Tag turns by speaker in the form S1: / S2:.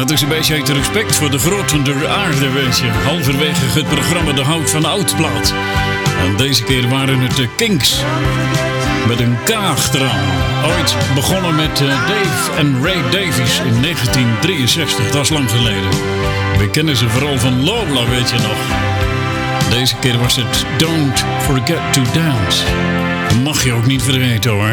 S1: Het is een beetje uit respect voor de groten der aarde, weet je. Halverwege het programma De Hout van Oudplaat. En deze keer waren het de Kinks. Met een K achteraan. Ooit begonnen met Dave en Ray Davies in 1963. Dat is lang geleden. We kennen ze vooral van Lola, weet je nog. Deze keer was het Don't Forget to Dance. Dat mag je ook niet vergeten hoor.